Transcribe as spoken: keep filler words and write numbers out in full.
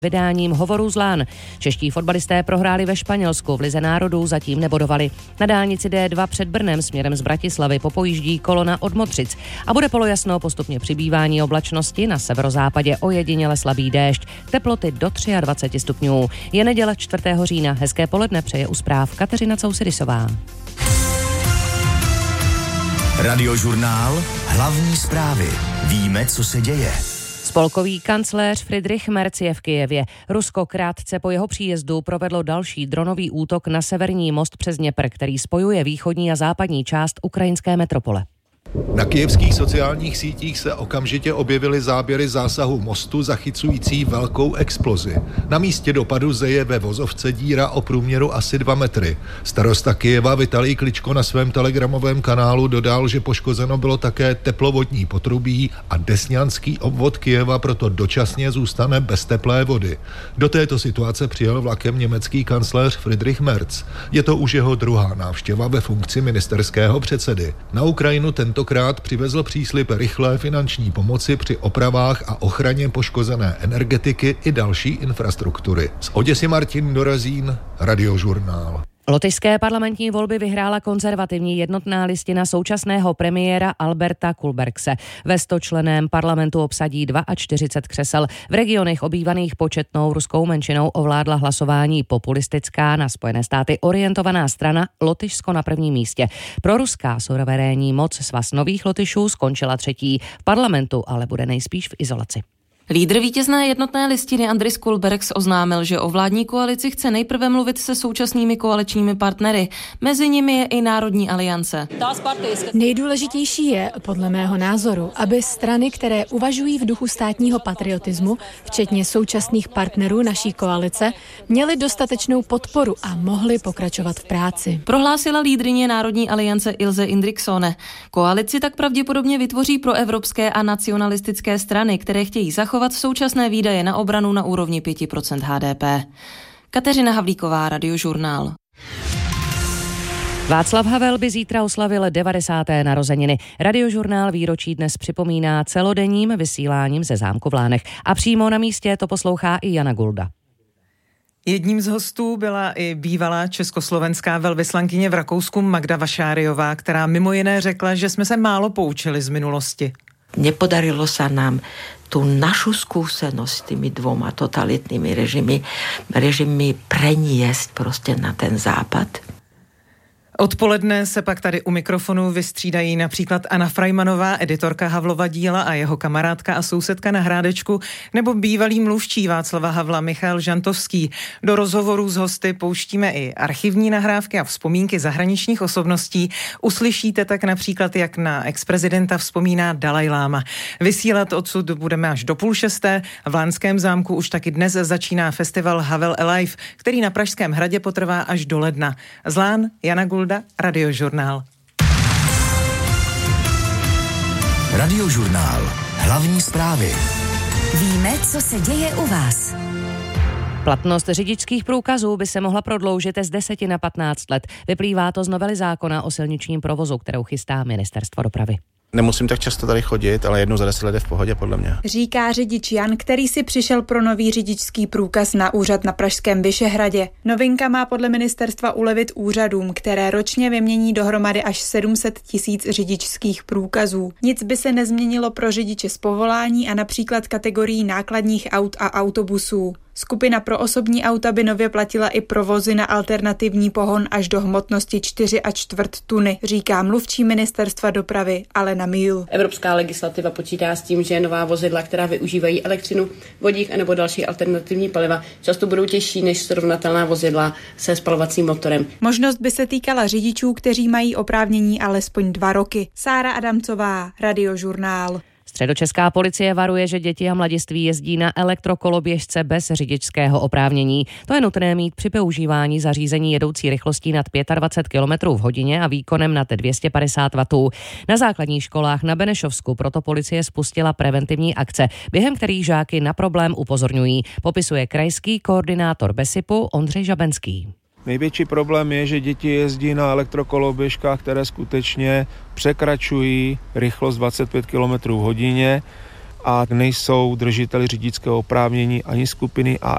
vydáním hovorů z lán. Čeští fotbalisté prohráli ve Španělsku, v Lize národů zatím nebodovali. Na dálnici D dva před Brnem směrem z Bratislavy popojíždí kolona od Modřic a bude polojasno, postupně přibývání oblačnosti, na severozápadě ojediněle slabý déšť, teploty do dvacet tři stupňů. Je neděle čtvrtého října, hezké poledne přeje u zpráv Kateřina Cousidisová. Radiožurnál, hlavní zprávy. Víme, co se děje. Spolkový kancléř Friedrich Merz je v Kyjevě. Rusko krátce po jeho příjezdu provedlo další dronový útok na severní most přes Dněpr, který spojuje východní a západní část ukrajinské metropole. Na kyjevských sociálních sítích se okamžitě objevily záběry zásahu mostu zachycující velkou explozi. Na místě dopadu zeje ve vozovce díra o průměru asi dva metry. Starosta Kyjeva Vitalij Kličko na svém telegramovém kanálu dodal, že poškozeno bylo také teplovodní potrubí a desňanský obvod Kyjeva proto dočasně zůstane bez teplé vody. Do této situace přijel vlakem německý kancléř Friedrich Merz. Je to už jeho druhá návštěva ve funkci ministerského předsedy. Na Ukrajinu tento Tentokrát přivezl příslib rychlé finanční pomoci při opravách a ochraně poškozené energetiky i další infrastruktury. Z Oděsy Martin Dorazín, Radiožurnál. Lotyšské parlamentní volby vyhrála konzervativní jednotná listina současného premiéra Alberta Kulbergse. Ve stočlenném parlamentu obsadí čtyřicet dva křesel. V regionech obývaných početnou ruskou menšinou ovládla hlasování populistická, na Spojené státy orientovaná strana Lotyšsko na prvním místě. Proruská suverénní moc Svaz nových Lotyšů skončila třetí. V parlamentu ale bude nejspíš v izolaci. Lídr vítězné jednotné listiny Andris Kulbergs oznámil, že o vládní koalici chce nejprve mluvit se současnými koaličními partnery. Mezi nimi je i Národní aliance. Nejdůležitější je, podle mého názoru, aby strany, které uvažují v duchu státního patriotismu, včetně současných partnerů naší koalice, měly dostatečnou podporu a mohly pokračovat v práci. Prohlásila lídryně Národní aliance Ilse Indriksone. Koalici tak pravděpodobně vytvoří proevropské a nacionalistické strany, které chtějí zachovat současné výdaje na obranu na úrovni pět procent H D P. Kateřina Havlíková, Radiožurnál. Václav Havel by zítra oslavil devadesáté narozeniny. Radiožurnál výročí dnes připomíná celodenním vysíláním ze zámku v Lánech. A přímo na místě to poslouchá i Jana Gulda. Jedním z hostů byla i bývalá československá velvyslankyně v Rakousku Magda Vašáriová, která mimo jiné řekla, že jsme se málo poučili z minulosti. Nepodarilo sa nám tú našu skúsenosť s tými dvoma totalitnými režimy, režimy preniesť proste na ten západ. Odpoledne se pak tady u mikrofonu vystřídají například Anna Frajmanová, editorka Havlova díla a jeho kamarádka a sousedka na Hrádečku, nebo bývalý mluvčí Václava Havla Michal Žantovský. Do rozhovorů s hosty pouštíme i archivní nahrávky a vzpomínky zahraničních osobností. Uslyšíte tak například, jak na ex-prezidenta vzpomíná Dalaj Láma. Vysílat odsud budeme až do půl šesté. V Lánském zámku už taky dnes začíná festival Havel Alive, který na Pražském hradě potrvá až do ledna. Z Lán Jana Gulda, Radiožurnál. Radiožurnál. Hlavní zprávy. Víme, co se děje u vás. Platnost řidičských průkazů by se mohla prodloužit z deseti na patnáct let. Vyplývá to z novely zákona o silničním provozu, kterou chystá Ministerstvo dopravy. Nemusím tak často tady chodit, ale jednou za deset let je v pohodě podle mě. Říká řidič Jan, který si přišel pro nový řidičský průkaz na úřad na pražském Vyšehradě. Novinka má podle ministerstva ulevit úřadům, které ročně vymění dohromady až sedm set tisíc řidičských průkazů. Nic by se nezměnilo pro řidiče z povolání a například kategorií nákladních aut a autobusů. Skupina pro osobní auta by nově platila i provozy na alternativní pohon až do hmotnosti čtyři a čtvrt tuny, říká mluvčí ministerstva dopravy Alena Míl. Evropská legislativa počítá s tím, že nová vozidla, která využívají elektřinu, vodík anebo další alternativní paliva, často budou těžší než srovnatelná vozidla se spalovacím motorem. Možnost by se týkala řidičů, kteří mají oprávnění alespoň dva roky. Sára Adamcová, Radiožurnál. Středočeská policie varuje, že děti a mladiství jezdí na elektrokoloběžce bez řidičského oprávnění. To je nutné mít při používání zařízení jedoucí rychlostí nad dvacet pět kilometrů v hodině a výkonem nad dvě stě padesát wattů. Na základních školách na Benešovsku proto policie spustila preventivní akce, během kterých žáky na problém upozorňují, popisuje krajský koordinátor BESIPu Ondřej Žabenský. Největší problém je, že děti jezdí na elektrokoloběžkách, které skutečně překračují rychlost dvacet pět kilometrů v hodině a nejsou držiteli řidičského oprávnění ani skupiny A